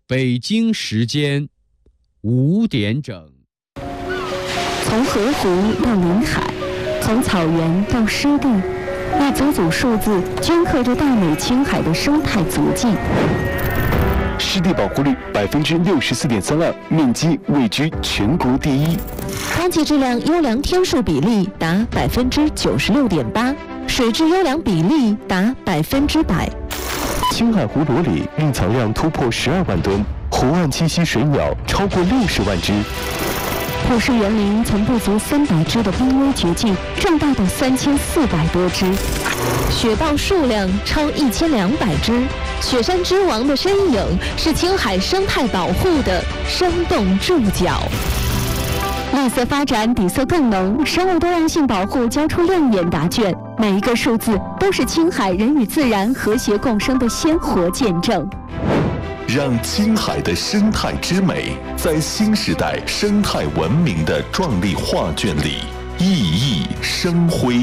北京时间5点整。 从河湖到临海，从草原到湿地，一组组数字镌刻着大美青海的生态足迹。 湿地保护率64.32%，面积位居全国第一。 空气质量优良天数比例达96.8%，水质优良比例达100%。 青海湖裸里绿草量突破12万吨，湖岸栖息水鸟超过60万只。 普氏园林从不足300只的濒危绝迹，壮大到3400多只。雪豹数量超1200只。雪山之王的身影是青海生态保护的生动注脚。绿色发展底色更浓，生物多样性保护交出亮眼答卷。每一个数字都是青海人与自然和谐共生的鲜活见证。 让青海的生态之美在新时代生态文明的壮丽画卷里熠熠生辉。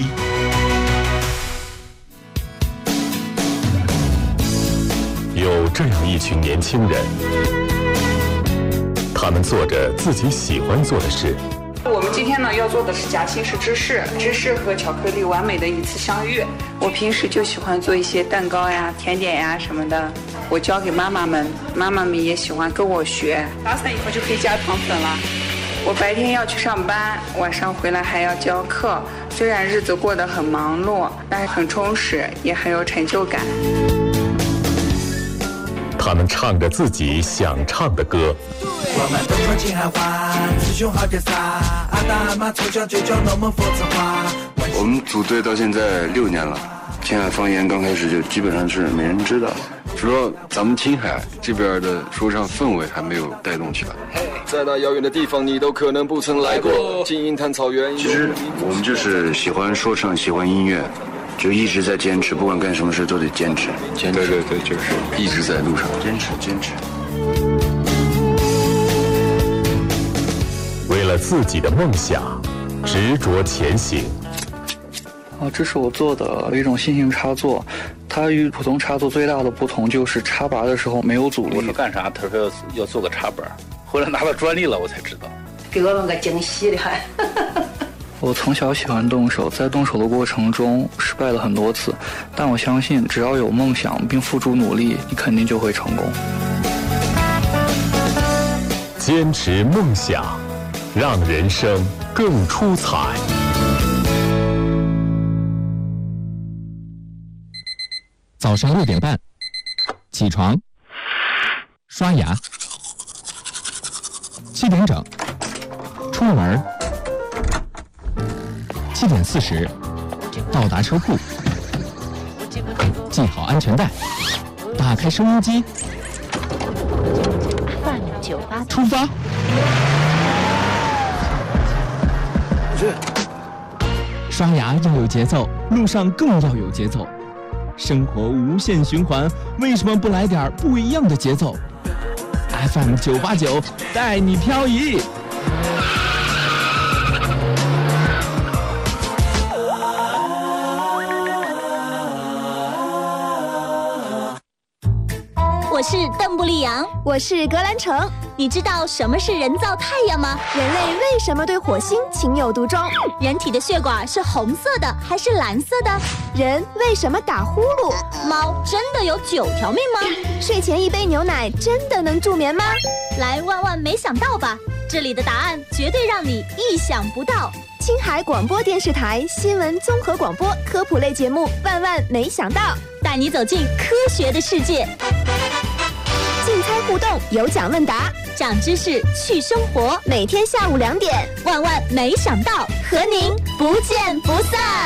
有这样一群年轻人，他们做着自己喜欢做的事。 我们今天呢要做的是夹心式芝士和巧克力完美的一次相遇。我平时就喜欢做一些蛋糕呀、甜点呀什么的，我教给妈妈们，妈妈们也喜欢跟我学。打散以后就可以加糖粉了。我白天要去上班，晚上回来还要教课，虽然日子过得很忙碌，但是很充实，也很有成就感。 他们唱着自己想唱的歌。 我们都说青海话，雌雄好比洒，阿大阿妈从小就教我们佛子话。 我们组队到现在6年了，青海方言刚开始就基本上是没人知道，主要咱们青海这边的说唱氛围还没有带动起来。 在那遥远的地方，你都可能不曾来过。金银滩草原。 其实我们就是喜欢说唱，喜欢音乐。就一直在坚持，不管干什么事都得坚持。对，就是一直在路上坚持。 为了自己的梦想，执着前行。 这是我做的一种新型插座，它与普通插座最大的不同就是插拔的时候没有阻力。 我说干啥？他说要做个插板，后来拿到专利了，我才知道。 给我们个惊喜的还。 我从小喜欢动手，在动手的过程中失败了很多次，但我相信只要有梦想并付出努力，你肯定就会成功。 坚持梦想，让人生更出彩。 早上6点半，起床，刷牙，7点整，出门。7点40，到达车库，系好安全带，打开收音机，出发。刷牙要有节奏，路上更要有节奏。生活无限循环，为什么不来点不一样的节奏 ？FM 989带你漂移。 我是邓布利扬， 我是格兰城。 你知道什么是人造太阳吗？ 人类为什么对火星情有独钟？ 人体的血管是红色的还是蓝色的？ 人为什么打呼噜？ 猫真的有9条命吗？ 睡前一杯牛奶真的能助眠吗？ 来万万没想到吧，这里的答案绝对让你意想不到。 青海广播电视台新闻综合广播科普类节目《万万没想到》， 带你走进科学的世界。 竞猜互动，有奖问答， 长知识，去生活。 每天下午2点， 万万没想到， 和您不见不散。